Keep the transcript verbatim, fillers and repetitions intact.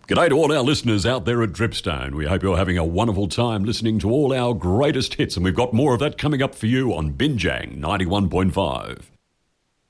G'day to all our listeners out there at Dripstone. We hope you're having a wonderful time listening to all our greatest hits, and we've got more of that coming up for you on Binjang ninety-one point five.